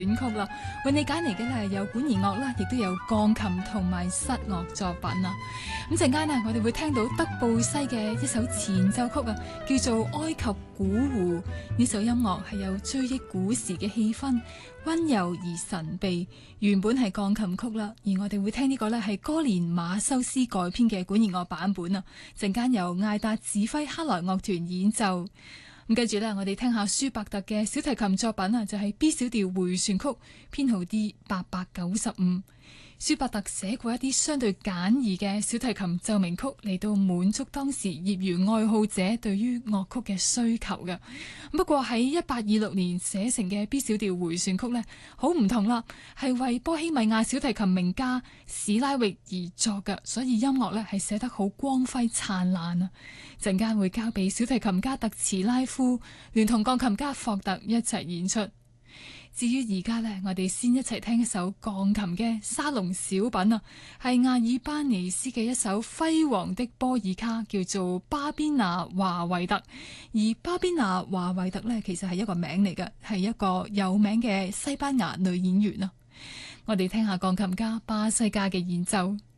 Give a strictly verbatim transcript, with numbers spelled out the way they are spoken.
選曲啦，為你揀嚟嘅咧有管弦樂啦，亦都有鋼琴同埋室樂作品啊。咁陣間呢，我哋會聽到德布西嘅一首前奏曲啊，叫做《埃及古湖》。呢首音樂係有追憶古時嘅氣氛，溫柔而神秘。原本係鋼琴曲啦，而我哋會聽呢個呢係哥連馬修斯改編嘅管弦樂版本啊。陣間由艾達指揮克萊樂團演奏。咁跟住呢，我哋聽下舒伯特嘅小提琴作品啊，就係 B 小調回旋曲，編號 D 八百九十五。舒伯特寫過一啲相對簡易嘅小提琴奏鳴曲嚟到滿足當時業餘愛好者對於樂曲嘅需求嘅。不過喺一八二六年寫成嘅 B 小調回旋曲呢，好唔同啦，係為波希米亞小提琴名家史拉域而作嘅，所以音樂呢係寫得好光輝燦爛啊！陣間會交俾小提琴家特茨拉夫聯同鋼琴家霍特一齊演出。至於而家呢，我哋先一齊聽一首鋼琴嘅沙龍小品啊，係阿爾班尼斯嘅一首輝煌的波爾卡，叫做巴邊娜華維特。而巴邊娜華維特呢，其實係一個名嚟嘅，係一個有名嘅西班牙女演員啊。我哋聽下鋼琴家巴西家嘅演奏。